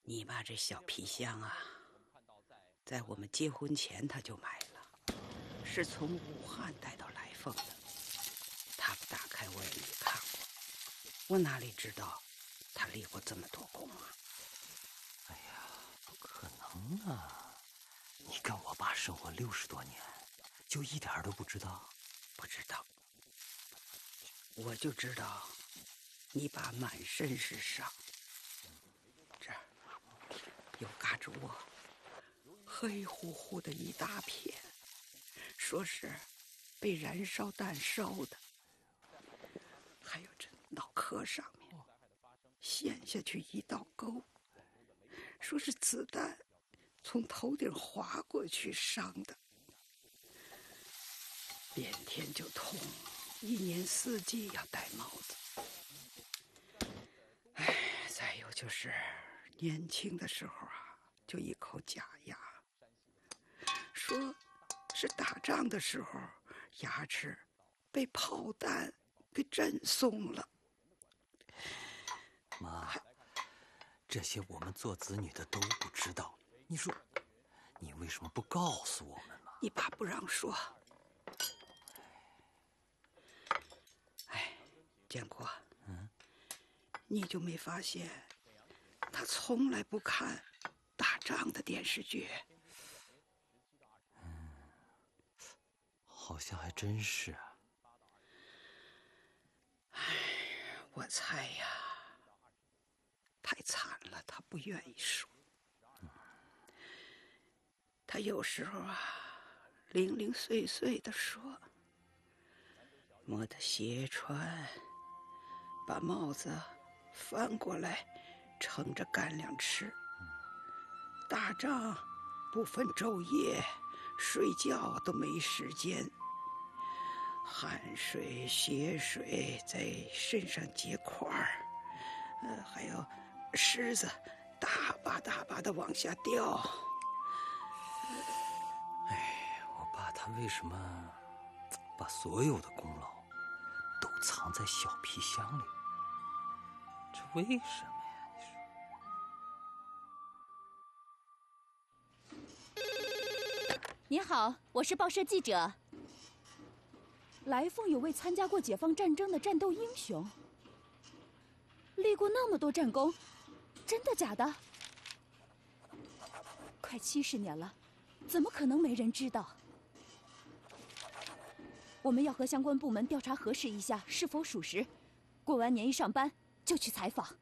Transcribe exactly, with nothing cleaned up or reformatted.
你爸这小皮箱啊，在我们结婚前他就买了，是从武汉带到来凤的。他不打开我也没看过，我哪里知道他立过这么多功啊？ 哎呀，不可能啊！你跟我爸生活六十多年，就一点都不知道？ 不知道，我就知道你爸满身是伤，这儿有嘎吱窝，黑乎乎的一大片，说是被燃烧弹烧的。还有这脑壳上面陷下去一道沟，说是子弹从头顶划过去伤的。连天就痛，一年四季要戴帽子。哎，再有就是年轻的时候啊，就一口假牙，说是打仗的时候牙齿被炮弹给震松了。 妈，这些我们做子女的都不知道，你说你为什么不告诉我们呢？ 你爸不让说。哎，建国， 嗯， 你就没发现他从来不看打仗的电视剧？ 嗯，好像还真是。 哎，我猜呀，太惨了，他不愿意说。他有时候啊，零零碎碎的说，磨的鞋穿，把帽子翻过来盛着干粮吃。打仗不分昼夜，睡觉都没时间，汗水血水在身上结块儿，呃，还有虱子大把大把的往下掉。 哎，我爸他为什么把所有的功劳都藏在小皮箱里？这为什么呀？你说。 您好，我是报社记者。来凤有位参加过解放战争的战斗英雄，立过那么多战功，真的假的？快七十年了，怎么可能没人知道？我们要和相关部门调查核实一下是否属实，过完年一上班就去采访。